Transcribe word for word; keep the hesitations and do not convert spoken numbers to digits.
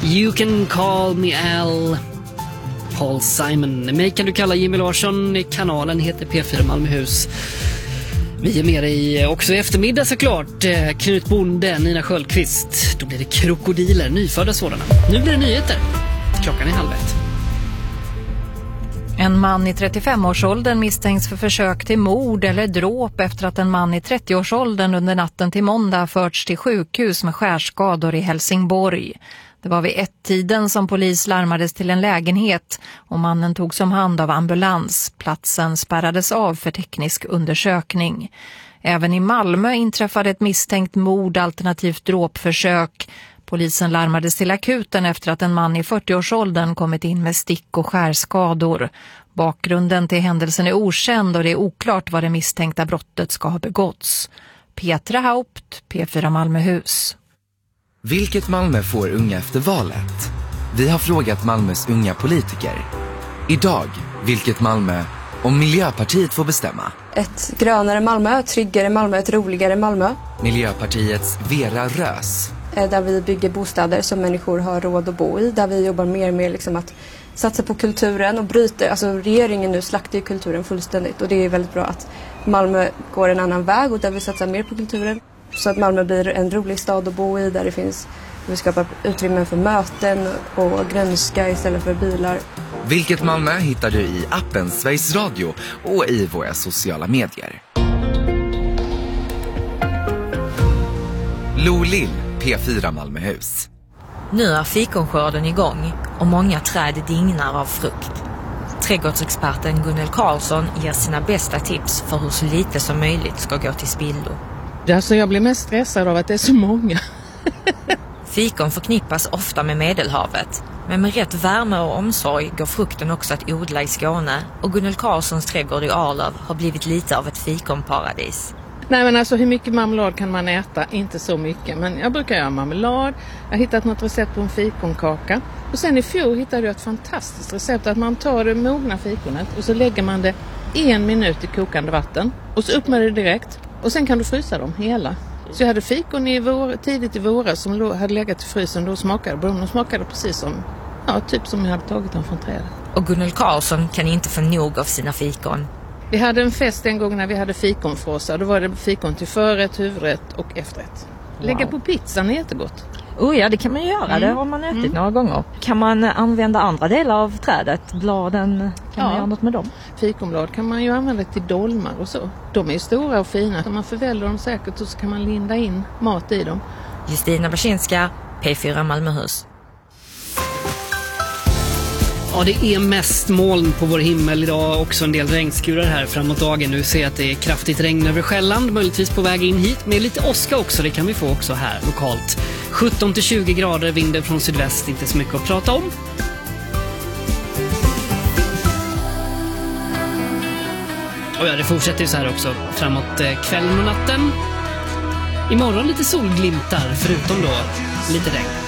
You can call me Al. Paul Simon. Mig kan du kalla Jimmy Larsson. Kanalen heter P fyra Malmöhus. Vi är med dig också i eftermiddag såklart. Knut Bonde, Nina Sköldqvist. Då blir det krokodiler, nyfödda sådana. Nu blir det nyheter. Klockan är halv ett. En man i trettiofem-årsåldern misstänks för försök till mord eller dråp efter att en man i trettio-årsåldern under natten till måndag förts till sjukhus med skärskador i Helsingborg. Det var vid ett-tiden som polis larmades till en lägenhet och mannen togs om hand av ambulans. Platsen spärrades av för teknisk undersökning. Även i Malmö inträffade ett misstänkt mord alternativt dråpförsök. Polisen larmades till akuten efter att en man i fyrtio-årsåldern kommit in med stick- och skärskador. Bakgrunden till händelsen är okänd och det är oklart vad det misstänkta brottet ska ha begåtts. Petra Haupt, P fyra Malmöhus. Vilket Malmö får unga efter valet? Vi har frågat Malmös unga politiker. Idag, vilket Malmö om Miljöpartiet får bestämma? Ett grönare Malmö, ett tryggare Malmö, ett roligare Malmö. Miljöpartiets Vera Rös. Där vi bygger bostäder som människor har råd att bo i. Där vi jobbar mer med liksom att satsa på kulturen och bryta. Alltså regeringen nu slaktar ju kulturen fullständigt. Och det är väldigt bra att Malmö går en annan väg och där vi satsar mer på kulturen. Så att Malmö blir en rolig stad att bo i. Där det finns, vi skapar utrymme för möten och grönska istället för bilar. Vilket Malmö hittar du i appen Sveriges Radio och i våra sociala medier. Lo Lill, P fyra Malmöhus. Nu är fikonskörden igång och många träd dignar av frukt. Trädgårdsexperten Gunnel Karlsson ger sina bästa tips för hur så lite som möjligt ska gå till spillo. Alltså jag blir mest stressad av att det är så många. Fikon förknippas ofta med Medelhavet, men med rätt värme och omsorg går frukten också att odla i Skåne och Gunnel Karlssons trädgård i Arlöv har blivit lite av ett fikonparadis. Nej men alltså hur mycket marmelad kan man äta? Inte så mycket, men jag brukar göra marmelad. Jag har hittat något recept på en fikonkaka. Och sen i fjol hittade jag ett fantastiskt recept att man tar det mogna fikonet och så lägger man det en minut i kokande vatten. Och så upp med det direkt. Och sen kan du frysa dem hela. Så jag hade fikon i vår, tidigt i våras som lå, hade legat i frysen. Då smakade de. De smakade precis som, ja, typ som jag hade tagit dem från trädet. Och Gunnel Karlsson kan inte få nog av sina fikon. Vi hade en fest en gång när vi hade fikonfrossa. Då var det fikon till förrätt, huvudrätt och efterrätt. Wow. Lägga på pizzan är jättegott. Oh ja, det kan man göra. Mm. Det har man ätit mm. några gånger. Kan man använda andra delar av trädet? Bladen, kan ja. man göra något med dem? Fikonblad kan man ju använda till dolmar och så. De är stora och fina. Om man förväller dem säkert så kan man linda in mat i dem. Justina Baczynska, P fyra Malmöhus. Ja, det är mest moln på vår himmel idag. Också en del regnskurar här framåt dagen. Nu ser jag att det är kraftigt regn över Själland. Möjligtvis på väg in hit. Med lite åska också. Det kan vi få också här lokalt. sjutton till tjugo grader. Vinden från sydväst. Inte så mycket att prata om. Och ja, det fortsätter ju så här också. Framåt kvällen och natten. Imorgon lite solglimtar. Förutom då lite regn.